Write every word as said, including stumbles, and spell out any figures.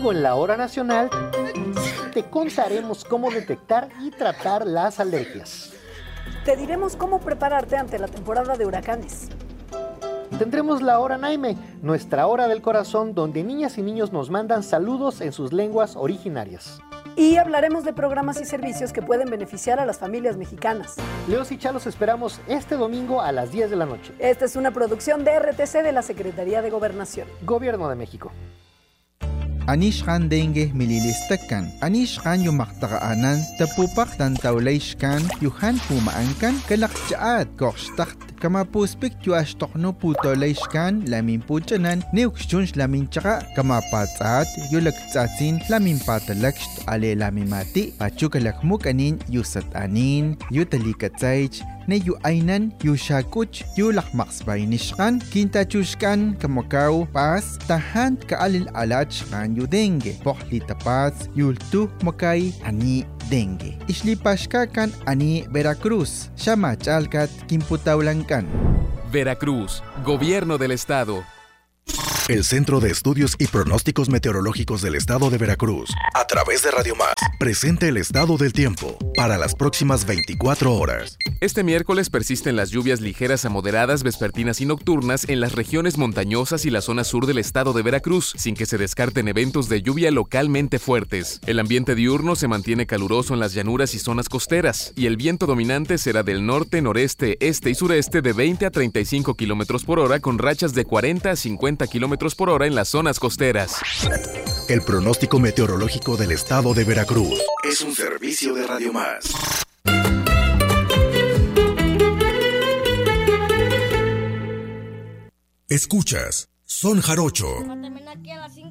domingo en la hora nacional te contaremos cómo detectar y tratar las alergias. Te diremos cómo prepararte ante la temporada de huracanes. Tendremos la hora Naime, nuestra hora del corazón, donde niñas y niños nos mandan saludos en sus lenguas originarias. Y hablaremos de programas y servicios que pueden beneficiar a las familias mexicanas. Leos y Chalos esperamos este domingo a las diez de la noche. Esta es una producción de R T C de la Secretaría de Gobernación. Gobierno de México. Anishkan dengue mililistakan. Anishkan yumaktaanan tapupak tantawlayshkan yuhan pumaankan kalakchaat korshtakt kama puspik yuashtokno putolayshkan lamin puchanan neukshunsh lamin chaka kama patsaat yulaktsatsin lamin patalakst ale lamin mati pachukalakmukanin yusatanin yutalikatsaych ne yu ainan yu shakuch yu lakmaksbaynishkan kintachushkan kamakaw pas tahan kaalil alachkan yu dengue pohli tapaz yultu makay ani dengue islipashkakan ani Veracruz shamachalkat kimputawlankan. Veracruz, Gobierno del Estado. El Centro de Estudios y Pronósticos Meteorológicos del Estado de Veracruz, a través de Radio Más, presenta el estado del tiempo para las próximas veinticuatro horas. Este miércoles persisten las lluvias ligeras a moderadas vespertinas y nocturnas en las regiones montañosas y la zona sur del estado de Veracruz, sin que se descarten eventos de lluvia localmente fuertes. El ambiente diurno se mantiene caluroso en las llanuras y zonas costeras, y el viento dominante será del norte, noreste, este y sureste de veinte a treinta y cinco kilómetros por hora, con rachas de cuarenta a cincuenta kilómetros por hora en las zonas costeras. El pronóstico meteorológico del estado de Veracruz es un servicio de Radio Más. Escuchas Son Jarocho.